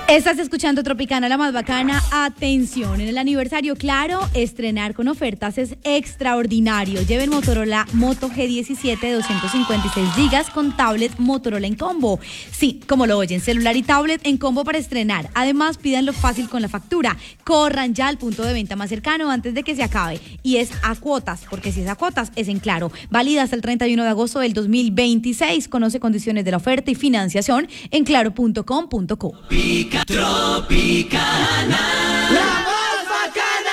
Estás escuchando Tropicana, la más bacana. Atención, en el aniversario Claro, estrenar con ofertas es extraordinario. Lleven Motorola Moto G17 de 256 GB con tablet Motorola en combo. Sí, como lo oyen, celular y tablet en combo para estrenar. Además, pídanlo fácil con la factura. Corran ya al punto de venta más cercano antes de que se acabe. Y es a cuotas, porque si es a cuotas, es en Claro. Válida hasta el 31 de agosto del 2026. Conoce condiciones de la oferta y financiación en claro.com.co. Tropicana, la más bacana.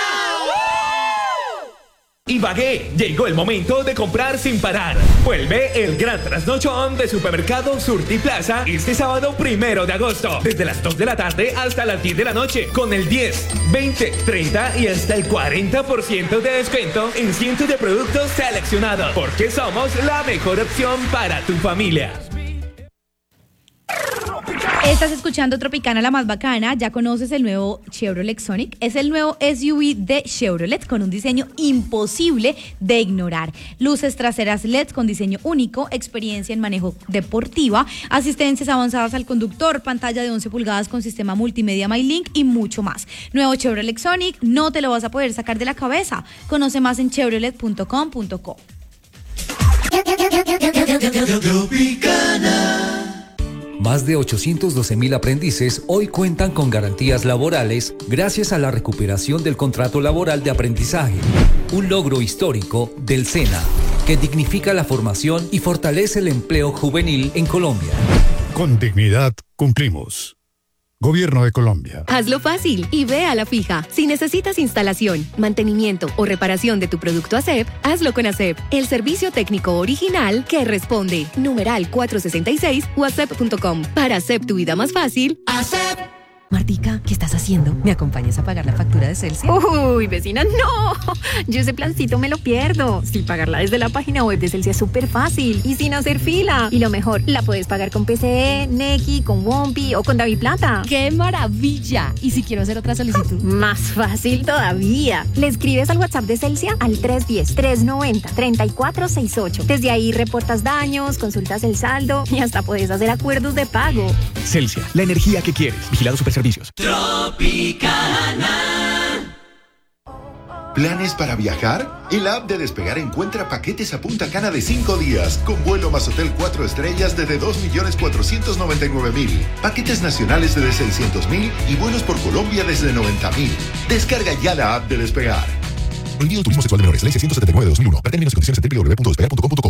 Ibagué, llegó el momento de comprar sin parar. Vuelve el gran trasnochón de Supermercado Surtiplaza este sábado 1 de agosto, desde las 2 de la tarde hasta las 10 de la noche, con el 10, 20, 30 y hasta el 40% de descuento en cientos de productos seleccionados, porque somos la mejor opción para tu familia. Estás escuchando Tropicana, la más bacana. Ya conoces el nuevo Chevrolet Sonic. Es el nuevo SUV de Chevrolet con un diseño imposible de ignorar. Luces traseras LED con diseño único, experiencia en manejo deportiva, asistencias avanzadas al conductor, pantalla de 11 pulgadas con sistema multimedia MyLink y mucho más. Nuevo Chevrolet Sonic, no te lo vas a poder sacar de la cabeza. Conoce más en chevrolet.com.co. Más de 812.000 aprendices hoy cuentan con garantías laborales gracias a la recuperación del contrato laboral de aprendizaje, un logro histórico del SENA, que dignifica la formación y fortalece el empleo juvenil en Colombia. Con dignidad cumplimos. Gobierno de Colombia. Hazlo fácil y ve a la fija. Si necesitas instalación, mantenimiento o reparación de tu producto ASEP, hazlo con ASEP, el servicio técnico original que responde. Numeral 466 o asep.com. Para ASEP tu vida más fácil, ASEP. Martica, ¿qué estás haciendo? ¿Me acompañas a pagar la factura de Celsia? Uy, vecina, no. Yo ese plancito me lo pierdo. Sí, pagarla desde la página web de Celsia es súper fácil y sin hacer fila. Y lo mejor, la puedes pagar con PCE, Nequi, con Wompi o con DaviPlata. ¡Qué maravilla! ¿Y si quiero hacer otra solicitud? Más fácil todavía. Le escribes al WhatsApp de Celsia al 310-390-3468. Desde ahí reportas daños, consultas el saldo y hasta puedes hacer acuerdos de pago. Celsia, la energía que quieres. Vigilado Superservicios. Tropicana. ¿Planes para viajar? En la app de Despegar encuentra paquetes a Punta Cana de 5 días, con vuelo más hotel 4 estrellas desde 2.499.000, paquetes nacionales desde 600.000 y vuelos por Colombia desde 90.000. Descarga ya la app de Despegar. Prohibido turismo sexual de menores, ley 679 de 2001. Para términos y condiciones en www.despegar.com.co.